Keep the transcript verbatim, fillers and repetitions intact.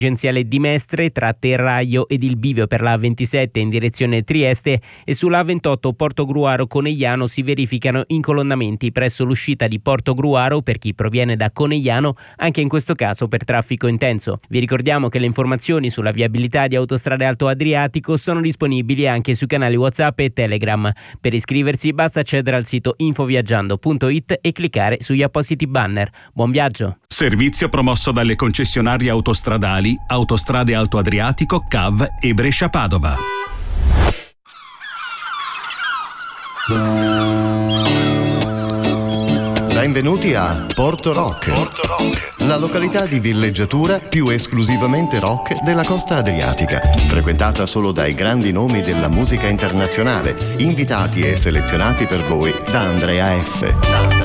tangenziale di Mestre tra Terraio ed il bivio per la A ventisette in direzione Trieste e sulla A ventotto Portogruaro Conegliano si verificano incolonnamenti presso l'uscita di Portogruaro per chi proviene da Conegliano, anche in questo caso per traffico intenso. Vi ricordiamo che le informazioni sulla viabilità di Autostrade Alto Adriatico sono disponibili anche sui canali WhatsApp e Telegram. Per iscriversi basta accedere al sito infoviaggiando punto it e cliccare sugli appositi banner. Buon viaggio! Servizio promosso dalle concessionarie autostradali Autostrade Alto Adriatico, C A V e Brescia Padova. Benvenuti a Porto Rock, Porto Rock, la località di villeggiatura più esclusivamente rock della costa adriatica, frequentata solo dai grandi nomi della musica internazionale, invitati e selezionati per voi da Andrea F.